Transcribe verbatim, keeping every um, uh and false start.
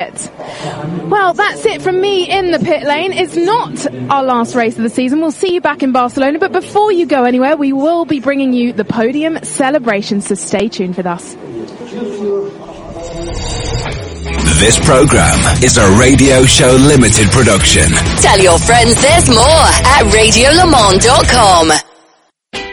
it. Well, that's it from me in the pit lane. It's not our last race of the season. We'll see you back in Barcelona, but before you go anywhere, we will be bringing you the podium celebration, so stay tuned with us. This program is a Radio Show Limited production. Tell your friends there's more at radio le mans dot com.